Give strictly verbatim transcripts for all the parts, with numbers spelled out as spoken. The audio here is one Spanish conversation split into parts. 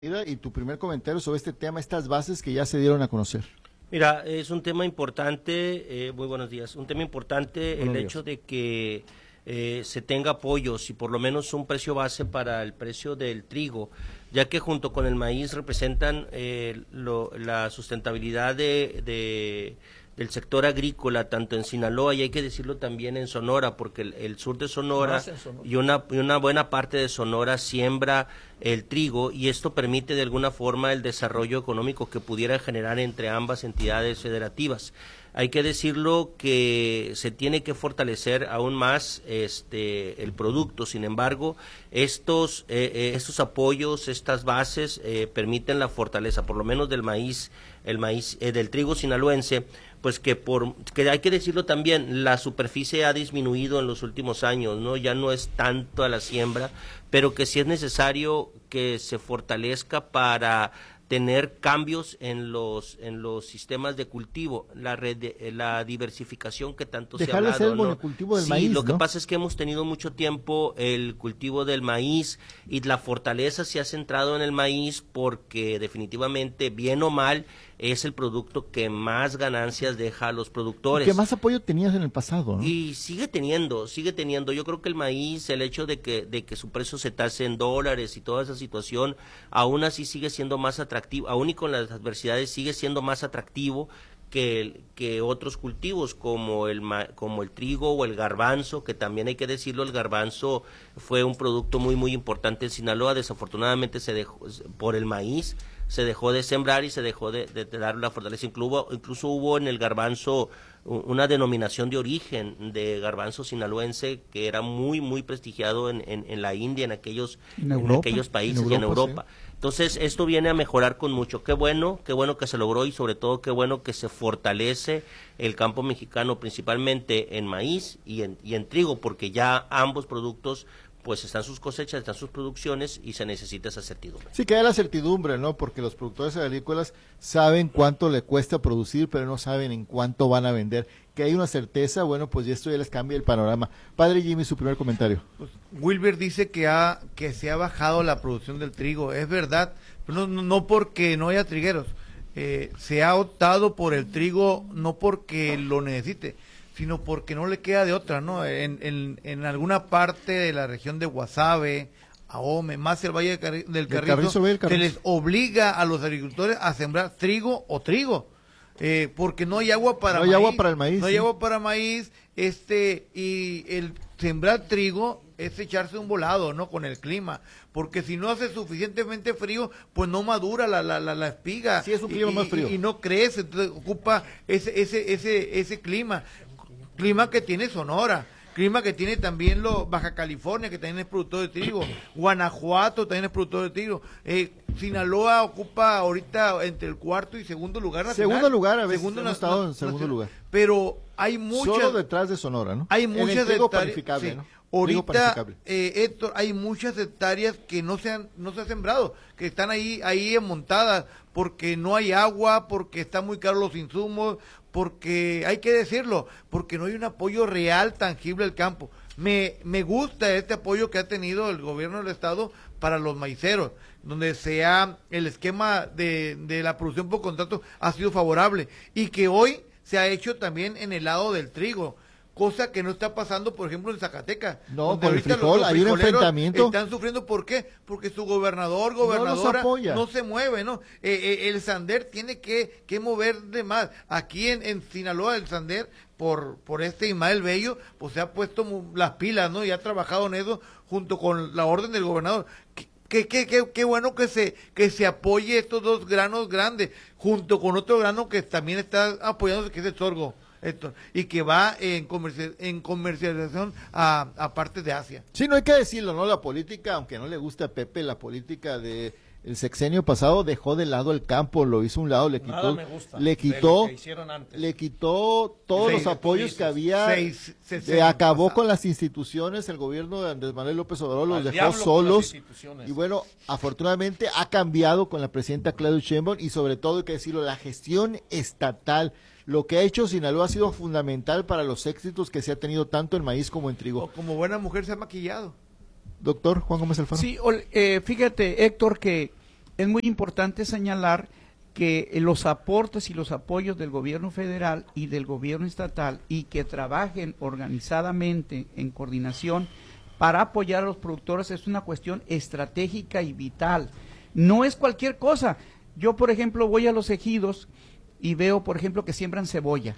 Y tu primer comentario sobre este tema, estas bases que ya se dieron a conocer. Mira, es un tema importante, eh, muy buenos días, un tema importante buenos el días. hecho de que eh, se tenga apoyos y por lo menos un precio base para el precio del trigo, ya que junto con el maíz representan eh, lo, la sustentabilidad de, de, del sector agrícola, tanto en Sinaloa y hay que decirlo también en Sonora, porque el, el sur de Sonora, Sonora. Y, una, y una buena parte de Sonora siembra el trigo y esto permite de alguna forma el desarrollo económico que pudiera generar entre ambas entidades federativas. Hay que decirlo que se tiene que fortalecer aún más este el producto, sin embargo, estos eh, estos apoyos, estas bases eh, permiten la fortaleza, por lo menos del maíz, el maíz eh, del trigo sinaloense, pues que por que hay que decirlo también, la superficie ha disminuido en los últimos años, no ya no es tanto a la siembra, pero que sí es necesario que se fortalezca para tener cambios en los en los sistemas de cultivo, la red de, la diversificación que tanto Dejar se ha hablado, de hacer el ¿no? monocultivo del sí, maíz, lo que ¿no? pasa es que hemos tenido mucho tiempo el cultivo del maíz y la fortaleza se ha centrado en el maíz porque definitivamente, bien o mal, es el producto que más ganancias deja a los productores. ¿Qué más apoyo tenías en el pasado, ¿no? Y sigue teniendo, sigue teniendo. Yo creo que el maíz, el hecho de que de que su precio se tase en dólares y toda esa situación, aún así sigue siendo más atractivo, aún y con las adversidades sigue siendo más atractivo que, que otros cultivos como el como el trigo o el garbanzo, que también hay que decirlo, el garbanzo fue un producto muy muy importante en Sinaloa, desafortunadamente se dejó por el maíz, se dejó de sembrar y se dejó de, de, de dar la fortaleza. Incluso, incluso hubo en el garbanzo una denominación de origen de garbanzo sinaloense que era muy muy prestigiado en, en, en la India, en aquellos, en, en aquellos países en Europa, y en Europa. Sí. Entonces esto viene a mejorar con mucho. Qué bueno, qué bueno que se logró y sobre todo qué bueno que se fortalece el campo mexicano principalmente en maíz y en, y en trigo, porque ya ambos productos pues están sus cosechas, están sus producciones y se necesita esa certidumbre. Sí, que haya la certidumbre, ¿no? Porque los productores agrícolas saben cuánto le cuesta producir, pero no saben en cuánto van a vender. Que hay una certeza, bueno, pues ya esto ya les cambia el panorama. Padre Jimmy, su primer comentario. Pues Wilber dice que ha que se ha bajado la producción del trigo, es verdad, pero no, no porque no haya trigueros, eh, se ha optado por el trigo no porque lo necesite, sino porque no le queda de otra, ¿no? En, en, en alguna parte de la región de Guasave, Ahome, más el Valle del Carrizo, del Carrizo, Carrizo, se les obliga a los agricultores a sembrar trigo o trigo, eh, porque no hay agua para no hay maíz, agua para el maíz, no sí. hay agua para maíz, este, y el sembrar trigo es echarse un volado, ¿no? Con el clima, porque si no hace suficientemente frío, pues no madura la la la, la espiga. Sí, es un clima y, más frío. Y, y no crece, entonces ocupa ese ese ese ese clima. Clima que tiene Sonora, clima que tiene también lo, Baja California, que también es productor de trigo, Guanajuato también es productor de trigo, eh, Sinaloa ocupa ahorita entre el cuarto y segundo lugar nacional. Segundo lugar, a veces segundo hemos estado en segundo lugar. Pero hay muchas... Solo detrás de Sonora, ¿no? Hay muchas hectáreas, sí. ¿no? Ahorita, eh, Héctor, hay muchas hectáreas que no se han, no se han sembrado, que están ahí, ahí montadas, porque no hay agua, porque están muy caros los insumos, porque hay que decirlo, porque no hay un apoyo real, tangible al campo. Me, me gusta este apoyo que ha tenido el gobierno del estado para los maiceros, donde sea el esquema de, de la producción por contrato ha sido favorable y que hoy se ha hecho también en el lado del trigo, cosa que no está pasando, por ejemplo, en Zacatecas. No, por el frijol, los, los hay un enfrentamiento. Están sufriendo, ¿por qué? Porque su gobernador, gobernadora, no, no se mueve, ¿no? Eh, eh, el Sander tiene que, que mover de más. Aquí en, en Sinaloa, el Sander, por, por este Ismael Bello, pues se ha puesto las pilas, ¿no? Y ha trabajado en eso junto con la orden del gobernador. Qué, qué, qué, qué bueno que se, que se apoye estos dos granos grandes, junto con otro grano que también está apoyándose, que es el sorgo. Esto, y que va en, comerci en comercialización a, a partes de Asia. Sí, no hay que decirlo, ¿no? La política, aunque no le guste a Pepe, la política de el sexenio pasado dejó de lado el campo, lo hizo a un lado, le quitó, le quitó, le quitó todos sí, los apoyos que había, seis, eh, acabó pasado. Con las instituciones, el gobierno de Andrés Manuel López Obrador los Al dejó solos, y bueno, afortunadamente ha cambiado con la presidenta Claudia Sheinbaum, y sobre todo hay que decirlo, la gestión estatal. Lo que ha hecho Sinaloa ha sido fundamental para los éxitos que se ha tenido tanto en maíz como en trigo. O como buena mujer se ha maquillado. Doctor Juan Gómez Alfaro. Sí, eh, fíjate, Héctor, que es muy importante señalar que los aportes y los apoyos del gobierno federal y del gobierno estatal y que trabajen organizadamente en coordinación para apoyar a los productores es una cuestión estratégica y vital. No es cualquier cosa. Yo, por ejemplo, voy a los ejidos y veo, por ejemplo, que siembran cebolla.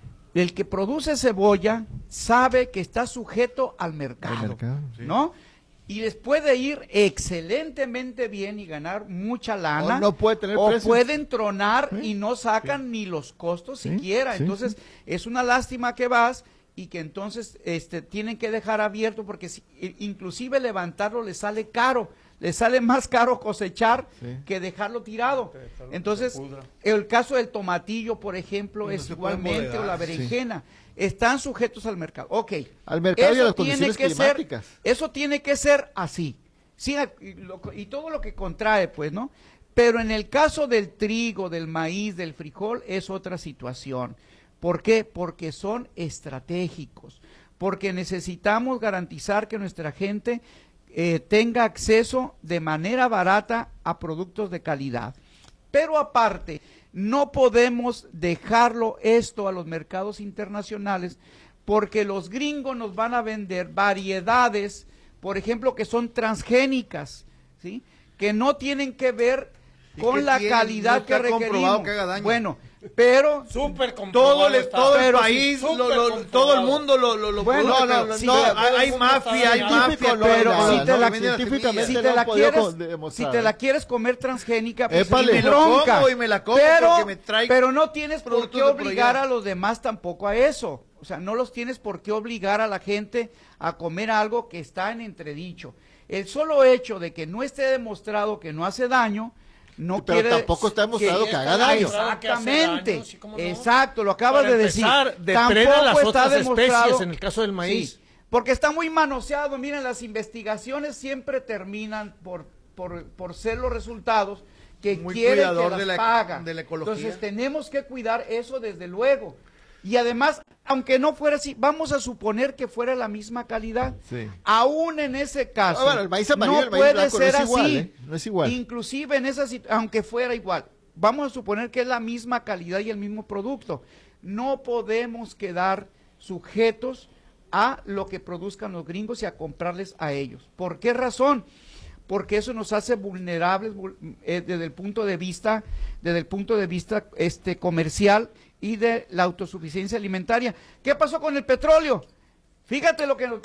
El que produce cebolla sabe que está sujeto al mercado, el mercado sí. ¿no? Y les puede ir excelentemente bien y ganar mucha lana, o, no puede tener o precio. pueden tronar ¿Sí? y no sacan sí. ni los costos ¿Sí? siquiera. Sí, entonces, sí. es una lástima que vas y que entonces este, tienen que dejar abierto porque si, inclusive levantarlo les sale caro. Le sale más caro cosechar sí. que dejarlo tirado. Entonces, el caso del tomatillo, por ejemplo, no es igualmente, o la berenjena, sí. están sujetos al mercado. Ok. Al mercado eso y a las tiene condiciones que climáticas. Ser, eso tiene que ser así. Sí, y, lo, y todo lo que contrae, pues, ¿no? Pero en el caso del trigo, del maíz, del frijol, es otra situación. ¿Por qué? Porque son estratégicos. Porque necesitamos garantizar que nuestra gente Eh, tenga acceso de manera barata a productos de calidad. Pero aparte, no podemos dejarlo esto a los mercados internacionales porque los gringos nos van a vender variedades, por ejemplo, que son transgénicas, ¿sí? Que no tienen que ver con la tiene, calidad no que requerimos. Que haga daño. Bueno, pero Súper todo, le, todo el pero país, sí, lo, lo, todo el mundo lo, lo, lo bueno, no, no, no, sí, no, hay mafia, hay mafia, pero no, si te no, la, científicamente si no te la quieres, demostrar. si te la quieres comer transgénica, pues Épale, y me bronca, como y me la como pero, porque me trae pero no tienes por qué obligar a los demás tampoco a eso. O sea, no los tienes por qué obligar a la gente a comer algo que está en entredicho. El solo hecho de que no esté demostrado que no hace daño, no pero quiere tampoco está demostrado que, que haga daño. Exactamente, daño, sí, no. exacto, lo acabas Para de empezar, decir. Depreda las otras demostrado, especies en el caso del maíz. Sí, porque está muy manoseado. Miren, las investigaciones siempre terminan por, por, por ser los resultados que muy quieren que las de la, pagan. De la ecología. Entonces tenemos que cuidar eso desde luego. Y además, aunque no fuera así, vamos a suponer que fuera la misma calidad. Sí. Aún en ese caso, ah, bueno, el maíz amarillo, no el maíz puede blanco, ser no es igual, así. ¿eh? No es igual. Inclusive en esa situación, aunque fuera igual, vamos a suponer que es la misma calidad y el mismo producto. No podemos quedar sujetos a lo que produzcan los gringos y a comprarles a ellos. ¿Por qué razón? Porque eso nos hace vulnerables eh, desde el punto de vista, desde el punto de vista este comercial y de la autosuficiencia alimentaria. ¿Qué pasó con el petróleo? Fíjate lo que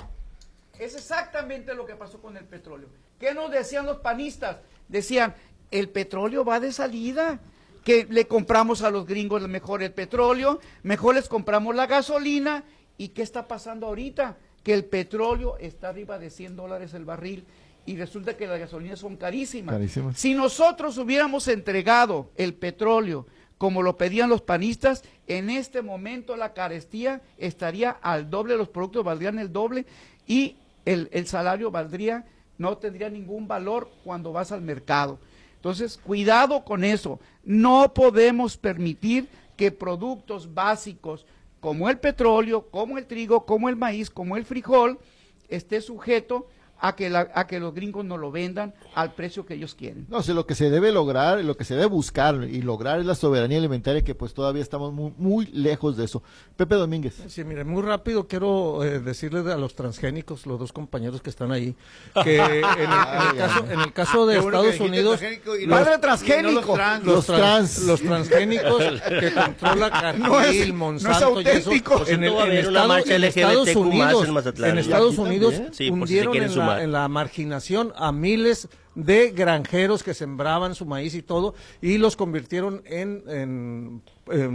es exactamente lo que pasó con el petróleo. ¿Qué nos decían los panistas? Decían, el petróleo va de salida, que le compramos a los gringos mejor el petróleo, mejor les compramos la gasolina. ¿Y qué está pasando ahorita? Que el petróleo está arriba de cien dólares el barril y resulta que las gasolinas son carísimas. Carísimas. Si nosotros hubiéramos entregado el petróleo como lo pedían los panistas, en este momento la carestía estaría al doble, los productos valdrían el doble y el, el salario valdría, no tendría ningún valor cuando vas al mercado. Entonces, cuidado con eso. No podemos permitir que productos básicos como el petróleo, como el trigo, como el maíz, como el frijol, esté sujeto a que, la, a que los gringos no lo vendan al precio que ellos quieren. No, o sea, lo que se debe lograr, lo que se debe buscar y lograr es la soberanía alimentaria, que pues todavía estamos muy, muy lejos de eso. Pepe Domínguez. Sí, mire, muy rápido quiero eh, decirles a los transgénicos, los dos compañeros que están ahí, que en el, en el, caso, en el caso de Estados Unidos, padre transgénico, los, trans, los transgénicos que controla Cargill, no es, Monsanto no es auténtico. y eso, en, el, en, estado, en Estados Unidos, en, en Estados Unidos sí, hundieron si en, la, en la marginación a miles de granjeros que sembraban su maíz y todo, y los convirtieron en, en,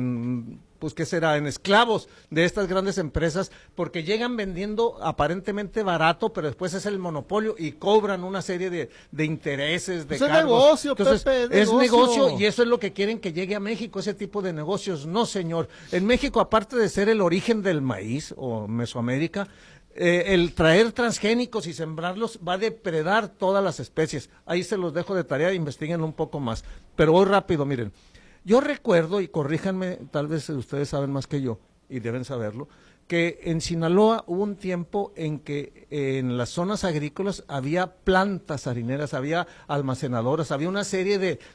en pues qué será, en esclavos de estas grandes empresas, porque llegan vendiendo aparentemente barato, pero después es el monopolio y cobran una serie de, de intereses, de pues cargos. Es negocio, Entonces, Pepe, es, es negocio. negocio y eso es lo que quieren que llegue a México, ese tipo de negocios. No, señor. En México, aparte de ser el origen del maíz o Mesoamérica, Eh, el traer transgénicos y sembrarlos va a depredar todas las especies. Ahí se los dejo de tarea, investiguen un poco más. Pero voy rápido, miren. Yo recuerdo, y corríjanme, tal vez ustedes saben más que yo, y deben saberlo, que en Sinaloa hubo un tiempo en que eh, en las zonas agrícolas había plantas harineras, había almacenadoras, había una serie de,